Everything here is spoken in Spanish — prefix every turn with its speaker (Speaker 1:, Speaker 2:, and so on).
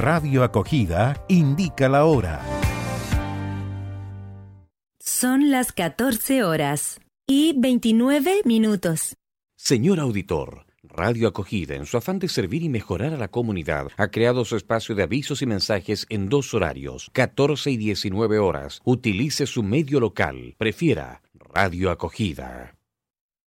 Speaker 1: Radio Acogida indica la hora.
Speaker 2: Son las 14 horas y 29 minutos.
Speaker 3: Señor auditor, Radio Acogida, en su afán de servir y mejorar a la comunidad, ha creado su espacio de avisos y mensajes en 2 horarios, 14 y 19 horas. Utilice su medio local. Prefiera Radio Acogida.